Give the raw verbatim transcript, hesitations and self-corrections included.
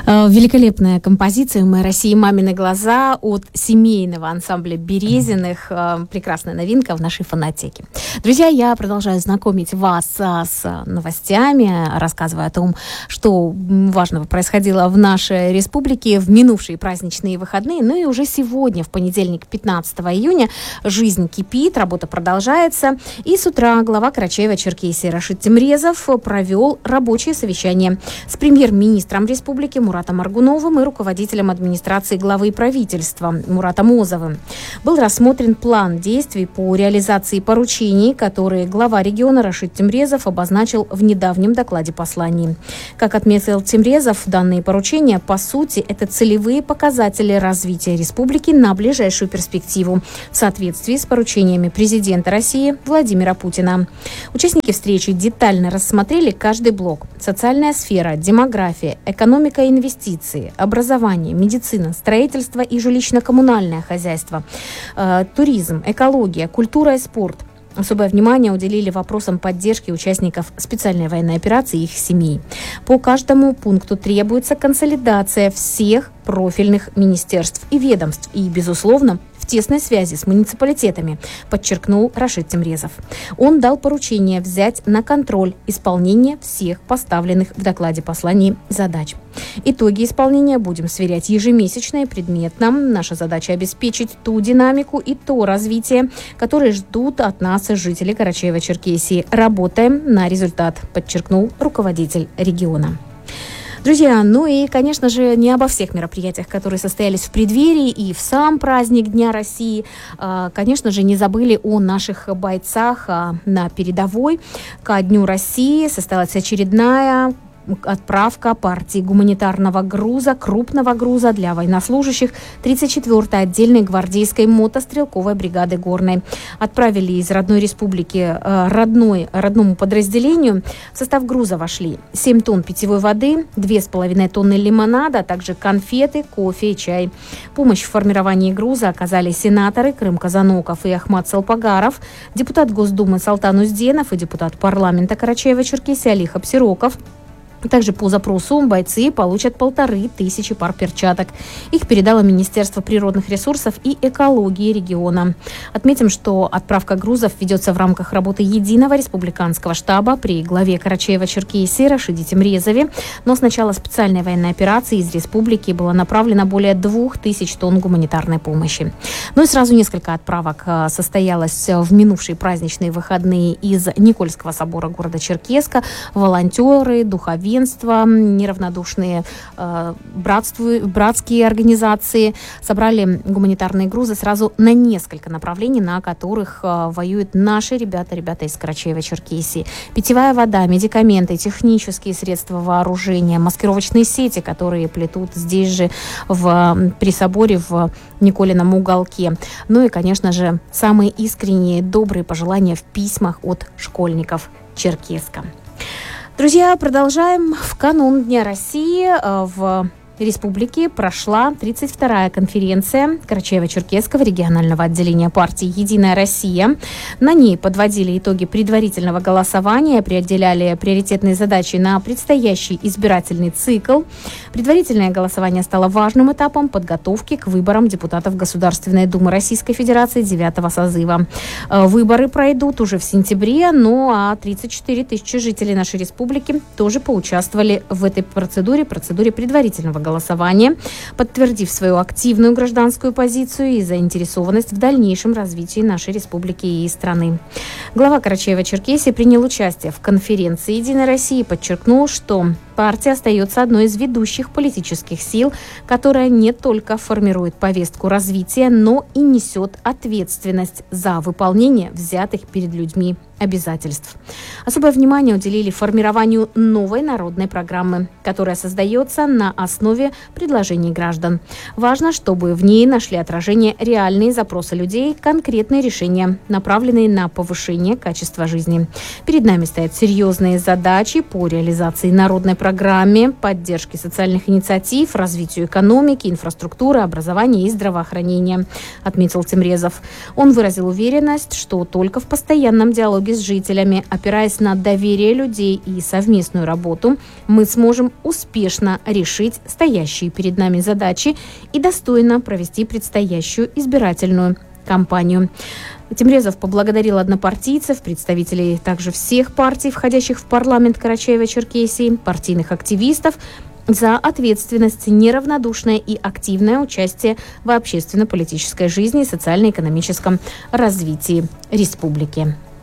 Великолепная композиция «Мы России. Мамины глаза» от семейного ансамбля Березиных. Прекрасная новинка в нашей фонотеке. Друзья, я продолжаю знакомить вас с новостями, рассказывая о том, что важного происходило в нашей республике в минувшие праздничные выходные. Ну и уже сегодня, в понедельник, пятнадцатого июня, жизнь кипит, работа продолжается. И с утра глава Карачаево-Черкесии Рашид Темрезов провел рабочее совещание с премьер-министром республики Муратом Аргуновым и руководителем администрации главы правительства Муратом Озовым. Был рассмотрен план действий по реализации поручений, которые глава региона Рашид Темрезов обозначил в недавнем докладе-послании. Как отметил Темрезов, данные поручения, по сути, это целевые показатели развития республики на ближайшую перспективу в соответствии с поручениями президента России Владимира Путина. Участники встречи детально рассмотрели каждый блок: социальная сфера, демография, экономика и инвестиции, образование, медицина, строительство и жилищно-коммунальное хозяйство, э, туризм, экология, культура и спорт. Особое внимание уделили вопросам поддержки участников специальной военной операции и их семей. По каждому пункту требуется консолидация всех профильных министерств и ведомств и, безусловно, в тесной связи с муниципалитетами, подчеркнул Рашид Темрезов. Он дал поручение взять на контроль исполнение всех поставленных в докладе посланий задач. Итоги исполнения будем сверять ежемесячно и предметно. Наша задача — обеспечить ту динамику и то развитие, которые ждут от нас жители Карачаево-Черкесии. Работаем на результат, подчеркнул руководитель региона. Друзья, ну и, конечно же, не обо всех мероприятиях, которые состоялись в преддверии и в сам праздник Дня России. Конечно же, не забыли о наших бойцах на передовой. Ко Дню России состоялась очередная отправка партии гуманитарного груза, крупного груза для военнослужащих тридцать четвёртой отдельной гвардейской мотострелковой бригады Горной. Отправили из родной республики родной, родному подразделению. В состав груза вошли семь тонн питьевой воды, две с половиной тонны лимонада, а также конфеты, кофе и чай. Помощь в формировании груза оказали сенаторы Крым Казаноков и Ахмат Салпагаров, депутат Госдумы Салтан Узденов и депутат парламента Карачаево-Черкесии Алих Абсироков. Также по запросу бойцы получат полторы тысячи пар перчаток. Их передало Министерство природных ресурсов и экологии региона. Отметим, что отправка грузов ведется в рамках работы единого республиканского штаба при главе Карачаево-Черкесии Рашиде Темрезове. Но с начала специальной военной операции из республики было направлено более двух тысяч тонн гуманитарной помощи. Ну и сразу несколько отправок состоялось в минувшие праздничные выходные из Никольского собора города Черкесска. Волонтеры, духовенцы, неравнодушные э, братству, братские организации собрали гуманитарные грузы сразу на несколько направлений, на которых э, воюют наши ребята, ребята из Карачаево-Черкесии. Питьевая вода, медикаменты, технические средства вооружения, маскировочные сети, которые плетут здесь же в, при соборе в Николином уголке. Ну и, конечно же, самые искренние, добрые пожелания в письмах от школьников Черкесска. Друзья, продолжаем. В канун Дня России в республике прошла тридцать вторая конференция Карачаево-Черкесского регионального отделения партии «Единая Россия». На ней подводили итоги предварительного голосования, определяли приоритетные задачи на предстоящий избирательный цикл. Предварительное голосование стало важным этапом подготовки к выборам депутатов Государственной Думы Российской Федерации девятого созыва. Выборы пройдут уже в сентябре, ну а тридцать четыре тысячи жителей нашей республики тоже поучаствовали в этой процедуре, процедуре предварительного голосования. голосования, подтвердив свою активную гражданскую позицию и заинтересованность в дальнейшем развитии нашей республики и страны. Глава Карачаево-Черкесии принял участие в конференции «Единой России» и подчеркнул, что партия остается одной из ведущих политических сил, которая не только формирует повестку развития, но и несет ответственность за выполнение взятых перед людьми обязательств. Особое внимание уделили формированию новой народной программы, которая создается на основе предложений граждан. Важно, чтобы в ней нашли отражение реальные запросы людей, конкретные решения, направленные на повышение качества жизни. Перед нами стоят серьезные задачи по реализации народной программы, программе поддержки социальных инициатив, развитию экономики, инфраструктуры, образования и здравоохранения, отметил Темрезов. Он выразил уверенность, что только в постоянном диалоге с жителями, опираясь на доверие людей и совместную работу, мы сможем успешно решить стоящие перед нами задачи и достойно провести предстоящую избирательную кампанию. Темрезов поблагодарил однопартийцев, представителей также всех партий, входящих в парламент Карачаево-Черкесии, партийных активистов, за ответственность, неравнодушное и активное участие в общественно-политической жизни и социально-экономическом развитии республики.